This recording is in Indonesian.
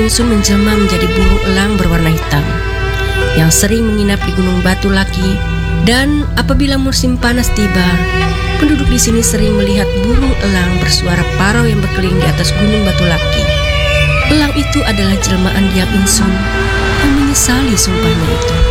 Insun menjelma menjadi burung elang berwarna hitam yang sering menginap di Gunung Batu Laki. Dan apabila musim panas tiba, penduduk di sini sering melihat burung elang bersuara parau yang berkeliling di atas Gunung Batu Laki. Elang itu adalah jelmaan Diang Insun yang menyesali sumpahnya itu.